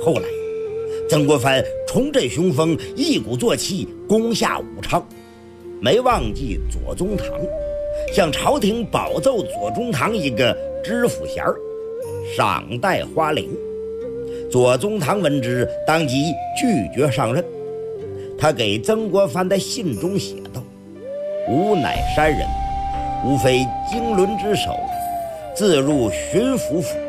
后来曾国藩重振雄风，一鼓作气攻下武昌，没忘记左宗棠，向朝廷保奏左宗棠一个知府衔，赏戴花翎。左宗棠闻之，当即拒绝上任。他给曾国藩的信中写道：吾乃山人，无非经纶之首，自入巡抚府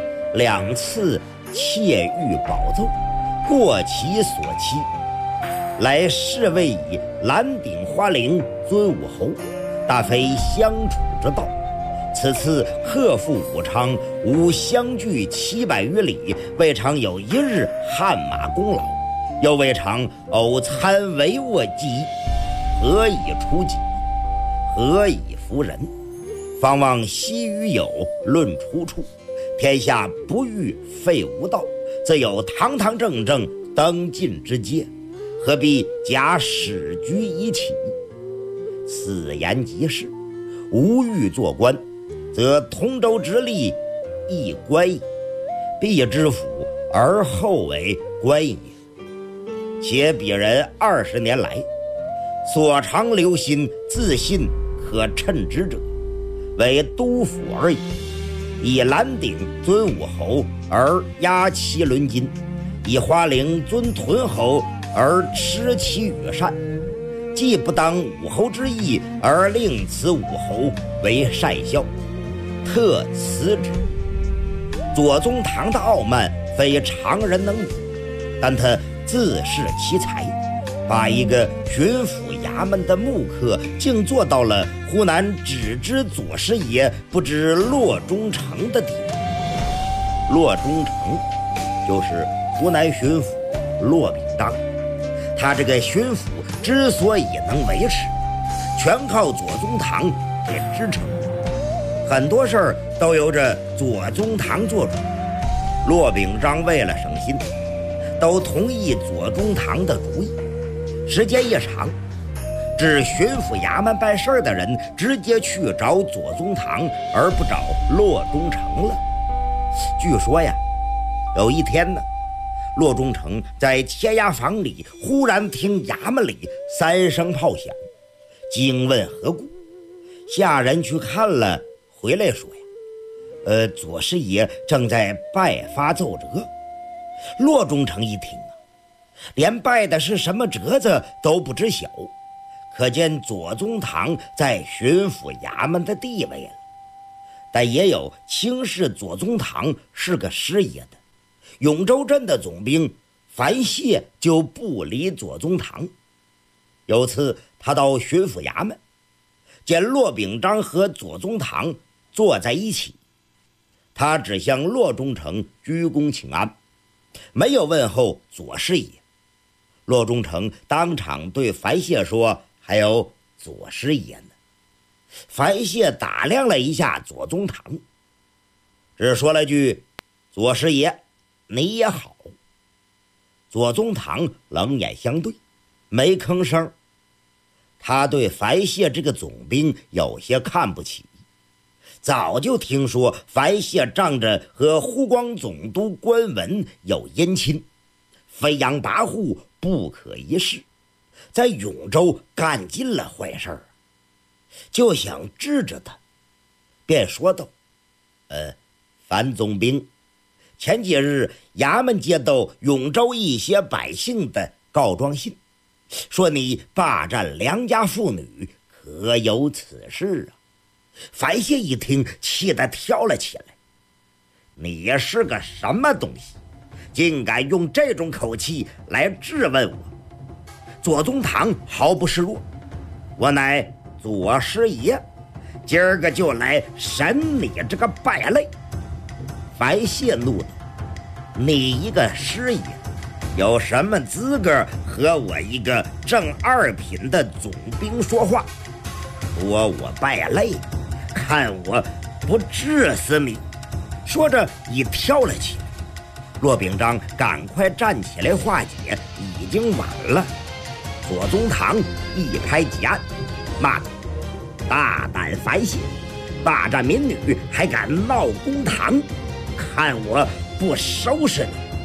，2次窃御保奏，过其所期，来侍卫以蓝顶花翎尊武侯，大非相处之道。此次克复武昌，吾相距700余里，未尝有一日汗马功劳，又未尝偶参帷幄计，何以出己？何以服人？方望昔与友论出处，天下不欲废无道，则有堂堂正正登进之阶，何必假使局以起？此言极是，吾欲做官，则通州直隶亦官也，必知府而后为官也。且彼人20年来，所常留心自信可称职者，为督府而已。以蓝顶尊武侯而压其伦襟，以花翎尊屯侯而失其羽扇，既不当武侯之意，而令此武侯为善孝，特辞之。左宗棠的傲慢非常人能比，但他自恃其才，把一个巡抚衙门的幕客竟做到了湖南只知左师爷不知骆中丞的地步。骆中丞就是湖南巡抚骆秉章，他这个巡抚之所以能维持，全靠左宗棠给支撑，很多事儿都由着左宗棠做主。骆秉章为了省心，都同意左宗棠的主意。时间一长，至巡抚衙门办事的人直接去找左宗棠，而不找骆中丞了。据说呀，有一天呢，骆中丞在贴押房里忽然听衙门里3声炮响，惊问何故。下人去看了，回来说呀，左师爷正在拜发奏折。骆中丞一听啊，连拜的是什么折子都不知晓，可见左宗棠在巡抚衙门的地位了。但也有轻视左宗棠是个师爷的，永州镇的总兵樊燮就不理左宗棠。有次他到巡抚衙门，见骆秉章和左宗棠坐在一起，他只向骆中丞鞠躬请安，没有问候左师爷。骆中丞当场对樊燮说：“还有左师爷呢。”樊燮打量了一下左宗棠，只说了句：“左师爷，你也好。”左宗棠冷眼相对，没吭声。他对樊燮这个总兵有些看不起，早就听说樊燮仗着和湖广总督关文有姻亲，飞扬跋扈，不可一世，在永州干尽了坏事儿，就想治着他，便说道：“樊总兵，前几日衙门接到永州一些百姓的告状信，说你霸占良家妇女，可有此事啊？”樊燮一听，气得跳了起来：“你是个什么东西，竟敢用这种口气来质问我？”左宗棠毫不示弱：“我乃左师爷，今儿个就来审你这个败类。”樊燮怒道：“你一个师爷，有什么资格和我一个正2品的总兵说话？说我败类，看我不治死你！”说着已跳了起来。骆秉章赶快站起来化解，已经晚了。左宗棠一拍即案，骂道：“大胆樊燮，霸占民女还敢闹公堂，看我不收拾你！”